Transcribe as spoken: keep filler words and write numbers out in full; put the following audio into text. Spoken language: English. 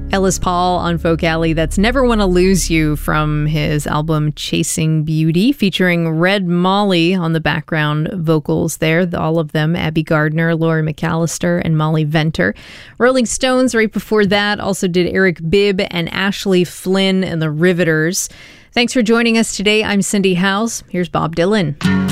Ellis Paul on Folk Alley. That's Never Wanna Lose You from his album Chasing Beauty, featuring Red Molly on the background vocals there. All of them, Abby Gardner, Laurie McAllister, and Molly Venter. Rolling Stones right before that also did Eric Bibb and Ashley Flynn and the Riveters. Thanks for joining us today. I'm Cindy House. Here's Bob Dylan.